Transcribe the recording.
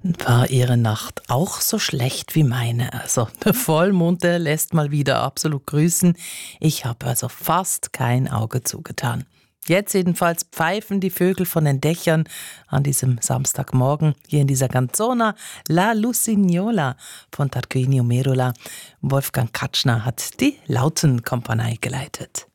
War Ihre Nacht auch so schlecht wie meine? Also der Vollmond, der lässt mal wieder absolut grüßen. Ich habe also fast kein Auge zugetan. Jetzt jedenfalls pfeifen die Vögel von den Dächern an diesem Samstagmorgen hier in dieser Canzona La Lusignola von Tarquinio Merola. Wolfgang Katschner hat die Lautenkompanie geleitet.